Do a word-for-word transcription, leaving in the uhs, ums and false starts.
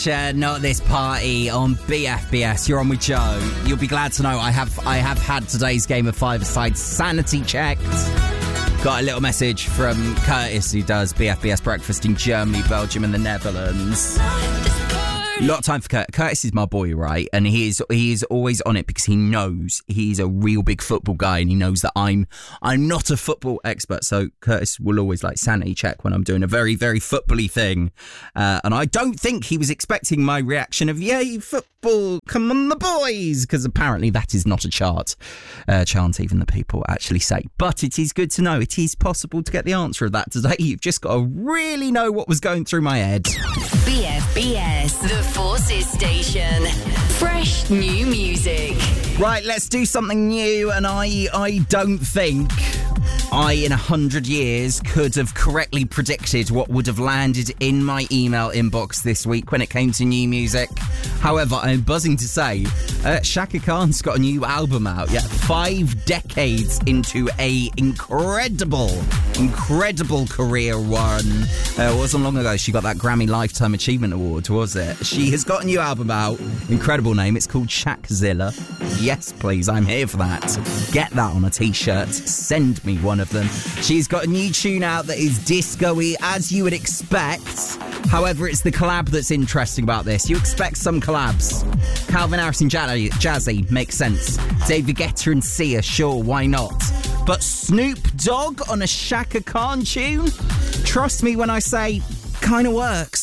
Uh, not at this party on B F B S. You're on with Joe. You'll be glad to know I have I have had today's game of five-a-side sanity checked. Got a little message from Curtis, who does B F B S breakfast in Germany, Belgium and the Netherlands. Lot of time for Curtis. Curtis is my boy, right? And he is he is always on it because he knows he's a real big football guy, and he knows that I'm I'm not a football expert. So Curtis will always like sanity check when I'm doing a very, very football-y thing. Uh, and I don't think he was expecting my reaction of, yay, football, come on the boys, because apparently that is not a chart, uh, chant even the people actually say. But it is good to know it is possible to get the answer of that today. You've just got to really know what was going through my head. B F B S, the Forces Station. Fresh new music. Right, let's do something new, and I I don't think I, in a hundred years, could have correctly predicted what would have landed in my email inbox this week when it came to new music. However, I'm buzzing to say uh, Shaka Khan's got a new album out. Yeah, five decades into a incredible, incredible career run. Uh, it wasn't long ago she got that Grammy Lifetime Achievement Award, was it? She has got a new album out. Incredible name. It's called Shakzilla. Yes, please. I'm here for that. Get that on a t-shirt. Send me one of them. She's got a new tune out that is disco-y, as you would expect. However, it's the collab that's interesting about this. You expect some collabs. Calvin Harris and Jazzy, Jazzy makes sense. David Guetta and Sia, sure, why not? But Snoop Dogg on a Shaka Khan tune? Trust me when I say, kinda works.